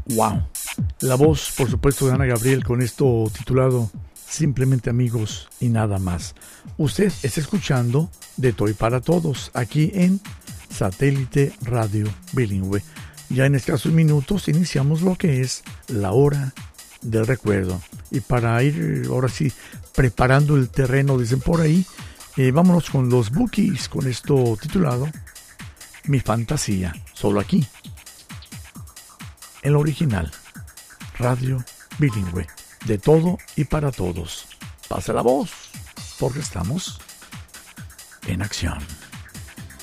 Wow. La voz, por supuesto, de Ana Gabriel con esto titulado Simplemente Amigos y Nada Más. Usted está escuchando De Toy para Todos aquí en Satélite Radio Bilingüe. Ya en escasos minutos iniciamos lo que es la hora del recuerdo. Y para ir ahora sí preparando el terreno, dicen por ahí, vámonos con los Bookies con esto titulado Mi Fantasía, solo aquí, el original, Radio Bilingüe, de todo y para todos. Pase la voz, porque estamos en acción.